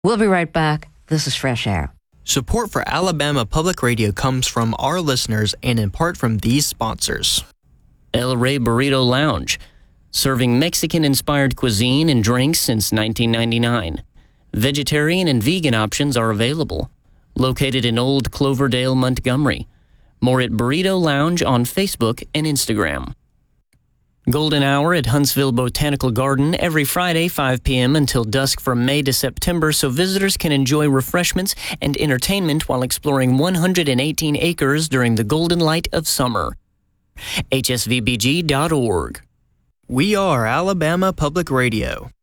We'll be right back. This is Fresh Air. Support for Alabama Public Radio comes from our listeners and in part from these sponsors. El Rey Burrito Lounge, serving Mexican-inspired cuisine and drinks since 1999. Vegetarian and vegan options are available. Located in Old Cloverdale, Montgomery. More at Burrito Lounge on Facebook and Instagram. Golden Hour at Huntsville Botanical Garden every Friday, 5 p.m. until dusk from May to September, so visitors can enjoy refreshments and entertainment while exploring 118 acres during the golden light of summer. hsvbg.org. We are Alabama Public Radio.